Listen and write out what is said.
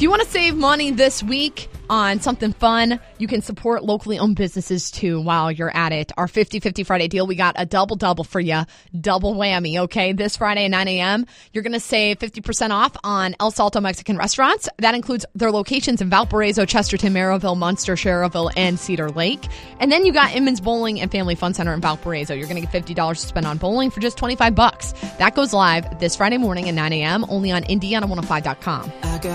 If you want to save money this week on something fun, you can support locally owned businesses too while you're at it. Our 50-50 Friday deal, we got a double for you. Double whammy, okay? This Friday at 9 a.m., you're going to save 50% off on El Salto Mexican restaurants. That includes their locations in Valparaiso, Chesterton, Merrillville, Munster, Schererville, and Cedar Lake. And then you got Inman's Bowling and Family Fun Center in Valparaiso. You're going to get $50 to spend on bowling for just $25. That goes live this Friday morning at 9 a.m. only on Indiana105.com.